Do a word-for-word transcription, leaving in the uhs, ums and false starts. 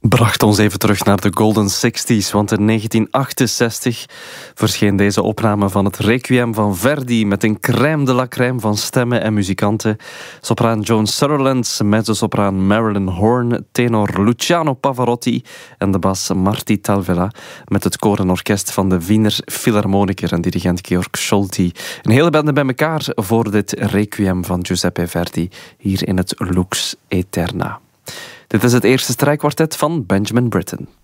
Bracht ons even terug naar de Golden Sixties, want in negentien achtenzestig verscheen deze opname van het Requiem van Verdi met een crème de la crème van stemmen en muzikanten. Sopraan Joan Sutherland, mezzosopraan Marilyn Horne, tenor Luciano Pavarotti en de bas Marti Talvela met het koor en orkest van de Wiener Philharmoniker en dirigent Georg Scholti. Een hele bende bij elkaar voor dit Requiem van Giuseppe Verdi hier in het Lux Aeterna. Dit is het eerste strijkkwartet van Benjamin Britten.